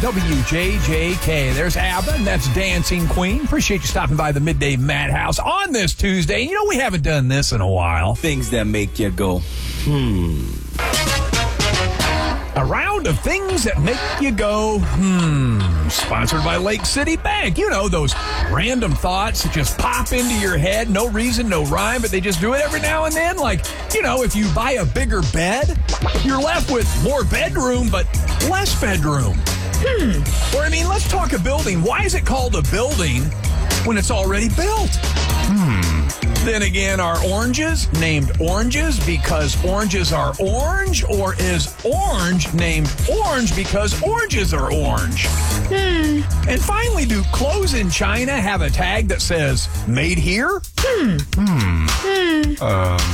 WJJK. There's ABBA, and that's Dancing Queen. Appreciate you stopping by the Midday Madhouse on this Tuesday. You know, we haven't done this in a while. Things that make you go, A round of things that make you go, Sponsored by Lake City Bank. You know, those random thoughts that just pop into your head. No reason, no rhyme, but they just do it every now and then. Like, you know, if you buy a bigger bed, you're left with more bedroom, but less bedroom. Or, I mean, let's talk a building. Why is it called a building when it's already built? Then again, are oranges named oranges because oranges are orange? Or is orange named orange because oranges are orange? And finally, do clothes in China have a tag that says, made here?